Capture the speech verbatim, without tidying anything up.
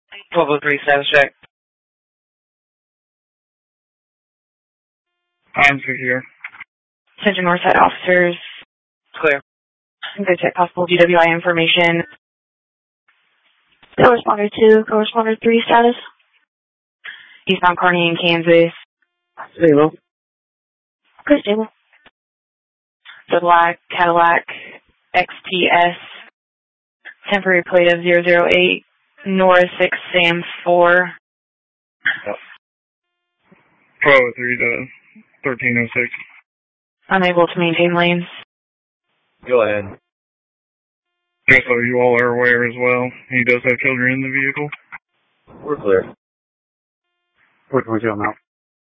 twelve oh three status check. I'm secure. Attention Northside officers. Clear. Go check possible D W I information. Co-responder two, co-responder three status. Eastbound Kearney in Kansas. Stable. Okay, stable. The black Cadillac X T S. Temporary plate of zero zero eight. Nora six Sam four. Yep. twelve oh three to thirteen oh six. Unable to maintain lanes. Go ahead. Just so you all are aware as well, he does have children in the vehicle. We're clear. What can we do now?